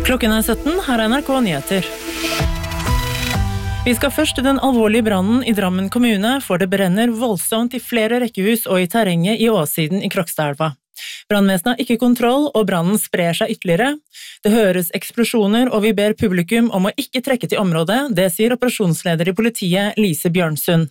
Klokken 17, her er NRK Nyheter. Vi skal først til den alvorlige brannen i Drammen kommune, for det brenner voldsomt i flere rekkehus og i terrenget i åssiden i Krokstadelva. Brannvesenet har ikke kontroll, og brannen sprer seg ytterligere. Det høres eksplosjoner, og vi ber publikum om å ikke trekke til området, det sier operasjonsleder i politiet, Lise Bjørnsund.